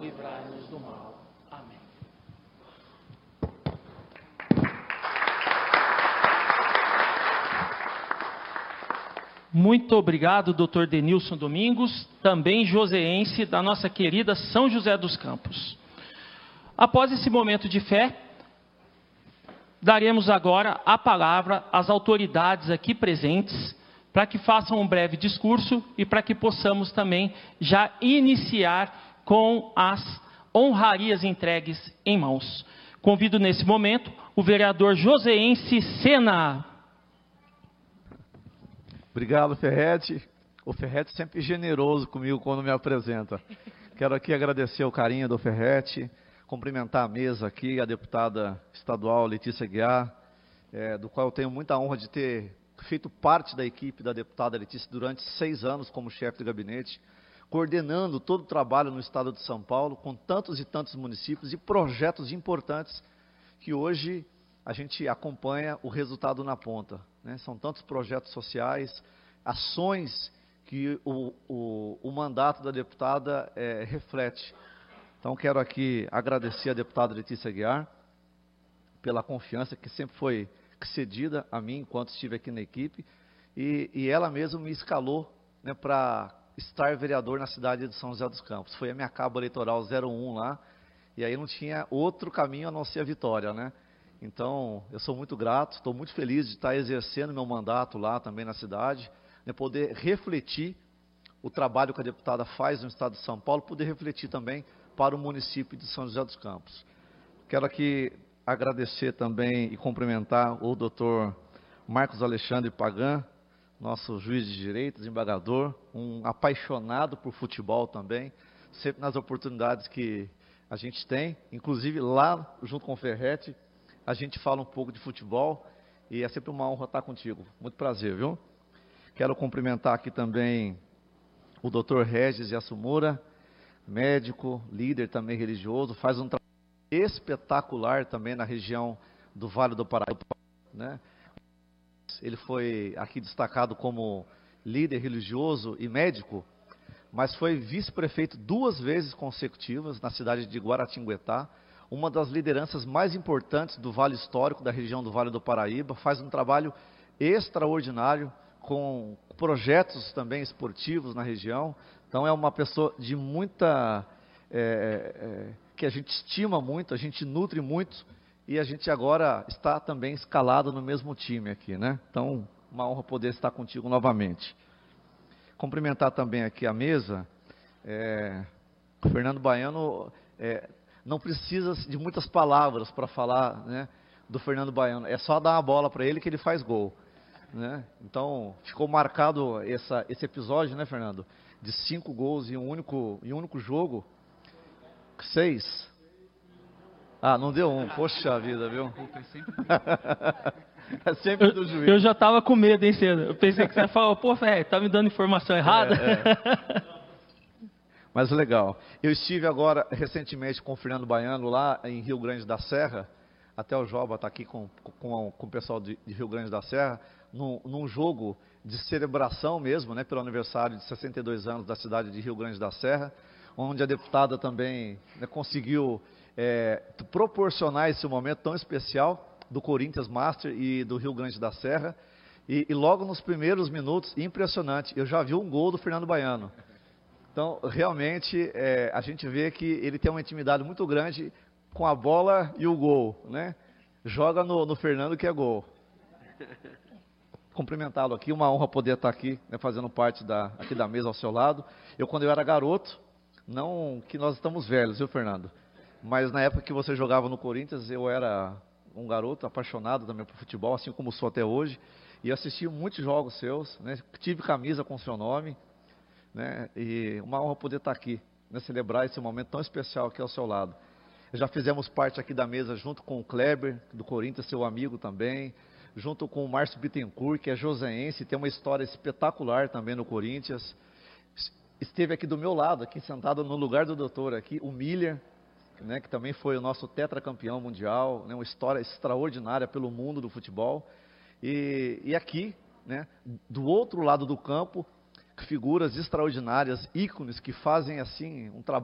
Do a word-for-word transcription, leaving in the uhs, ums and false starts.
livrai-nos do mal. Amém. Muito obrigado, doutor Denilson Domingos, também joseense da nossa querida São José dos Campos. Após esse momento de fé, daremos agora a palavra às autoridades aqui presentes, para que façam um breve discurso e para que possamos também já iniciar com as honrarias entregues em mãos. Convido nesse momento o vereador joseense Sena. Obrigado, Ferretti. O Ferretti sempre generoso comigo quando me apresenta. Quero aqui agradecer o carinho do Ferretti, cumprimentar a mesa aqui, a deputada estadual Letícia Guiar, é, do qual eu tenho muita honra de ter feito parte da equipe da deputada Letícia durante seis anos como chefe de gabinete, coordenando todo o trabalho no estado de São Paulo, com tantos e tantos municípios e projetos importantes que hoje a gente acompanha o resultado na ponta, né? São tantos projetos sociais, ações que o, o, o mandato da deputada é, reflete. Então, quero aqui agradecer a deputada Letícia Guiar pela confiança que sempre foi cedida a mim enquanto estive aqui na equipe, e, e ela mesma me escalou, né, para estar vereador na cidade de São José dos Campos. Foi a minha cabo eleitoral zero um lá, e aí não tinha outro caminho a não ser a vitória, né? Então, eu sou muito grato, estou muito feliz de estar exercendo meu mandato lá também na cidade, né, poder refletir o trabalho que a deputada faz no estado de São Paulo, poder refletir também para o município de São José dos Campos. Quero aqui agradecer também e cumprimentar o doutor Marcos Alexandre Pagan, nosso juiz de direito, desembargador, um apaixonado por futebol também, sempre nas oportunidades que a gente tem, inclusive lá junto com o Ferretti, a gente fala um pouco de futebol e é sempre uma honra estar contigo. Muito prazer, viu? Quero cumprimentar aqui também o doutor Regis Yasumura, médico, líder também religioso, faz um trabalho espetacular também na região do Vale do Paraíba, né? Ele foi aqui destacado como líder religioso e médico, mas foi vice-prefeito duas vezes consecutivas na cidade de Guaratinguetá, uma das lideranças mais importantes do Vale Histórico da região do Vale do Paraíba, faz um trabalho extraordinário com projetos também esportivos na região. Então é uma pessoa de muita... É, é, que a gente estima muito, a gente nutre muito, e a gente agora está também escalado no mesmo time aqui, né? Então, uma honra poder estar contigo novamente. Cumprimentar também aqui a mesa, é, o Fernando Baiano, é, não precisa de muitas palavras para falar, né, do Fernando Baiano, é só dar uma bola para ele que ele faz gol, né? Então, ficou marcado essa, esse episódio, né, Fernando, de cinco gols em um único, em um único jogo. Seis? Ah, não deu um. Poxa vida, viu? É sempre do juiz. Eu, eu já estava com medo, hein, Cena? Eu pensei que você ia falar, pô, Ferretti, tá me dando informação errada. É, é. Mas legal. Eu estive agora, recentemente, com o Fernando Baiano, lá em Rio Grande da Serra. Até o Joba está aqui com, com, com o pessoal de, de Rio Grande da Serra, num, num jogo de celebração mesmo, né, pelo aniversário de sessenta e dois anos da cidade de Rio Grande da Serra, onde a deputada também, né, conseguiu é, proporcionar esse momento tão especial do Corinthians Master e do Rio Grande da Serra. E, e logo nos primeiros minutos, impressionante, eu já vi um gol do Fernando Baiano. Então, realmente, é, a gente vê que ele tem uma intimidade muito grande com a bola e o gol, né? Joga no, no Fernando que é gol. Cumprimentá-lo aqui, uma honra poder estar aqui, né, fazendo parte da, aqui da mesa ao seu lado. Eu, quando eu era garoto, não que nós estamos velhos, viu, Fernando? Mas na época que você jogava no Corinthians, eu era um garoto apaixonado também por futebol, assim como sou até hoje. E assisti muitos jogos seus, né? Tive camisa com seu nome, né? E uma honra poder estar aqui, né? Celebrar esse momento tão especial aqui ao seu lado. Já fizemos parte aqui da mesa junto com o Kleber, do Corinthians, seu amigo também, junto com o Márcio Bittencourt, que é joseense, tem uma história espetacular também no Corinthians. Esteve aqui do meu lado, aqui sentado no lugar do doutor, aqui, o Miller, né, que também foi o nosso tetracampeão mundial, né, uma história extraordinária pelo mundo do futebol. E, e aqui, né, do outro lado do campo, figuras extraordinárias, ícones que fazem assim um trabalho